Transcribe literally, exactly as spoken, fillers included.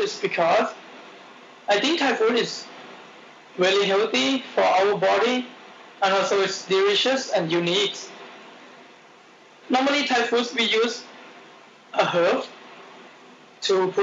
is because I think Thai food is really healthy for our body, and also it's delicious and unique. Normally Thai foods we use a herb to